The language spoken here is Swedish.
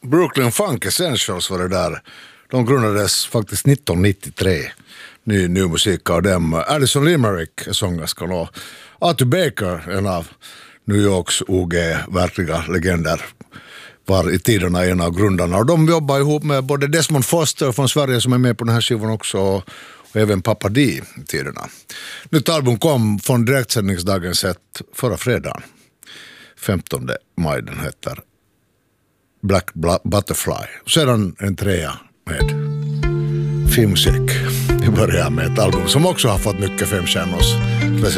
Brooklyn Funk Essentials var det där. De grundades faktiskt 1993. Ny musik av dem. Alison Limerick är sångerskan och Arthur Baker, en av New Yorks OG verkliga legender, var i tiderna en av grundarna. Och de jobbar ihop med både Desmond Foster från Sverige som är med på den här skivan också och även Papa D i tiderna. Nytt album kom från direktsändningsdagen sett förra fredagen. 15 maj, den heter Black Butterfly. Sedan en trea med filmmusik. Vi börjar med ett album som också har fått mycket 5 stjärnors